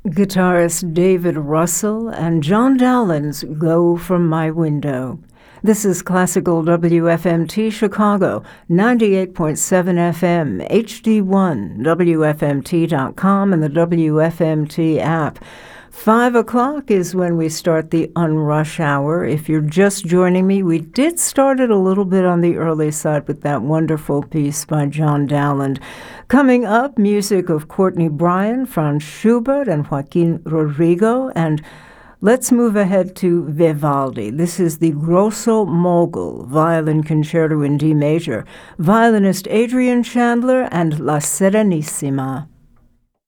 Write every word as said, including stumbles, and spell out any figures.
Guitarist David Russell and John Dowland's Go From My Window. This is Classical W F M T Chicago, ninety-eight point seven F M, H D one, W F M T dot com, and the W F M T app. Five o'clock is when we start the Unrush Hour. If you're just joining me, we did start it a little bit on the early side with that wonderful piece by John Dowland. Coming up, music of Courtney Bryan, Franz Schubert, and Joaquin Rodrigo, and let's move ahead to Vivaldi. This is the Grosso Mogul Violin Concerto in D major. Violinist Adrian Chandler and La Serenissima.